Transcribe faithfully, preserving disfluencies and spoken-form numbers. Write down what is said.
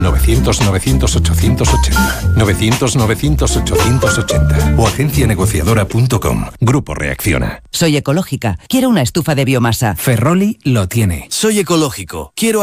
novecientos novecientos ochocientos ochenta. novecientos novecientos ochocientos ochenta. O agencia negociadora punto com. Grupo Reacciona. Soy ecológica. Quiero una estufa de biomasa. Ferroli lo tiene. Soy ecológico. Quiero